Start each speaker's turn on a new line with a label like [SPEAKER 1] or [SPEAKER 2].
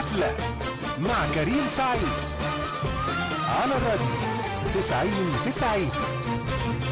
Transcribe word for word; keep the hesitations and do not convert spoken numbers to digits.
[SPEAKER 1] حفلة مع كريم سعيد على الراديو تسعين تسعين.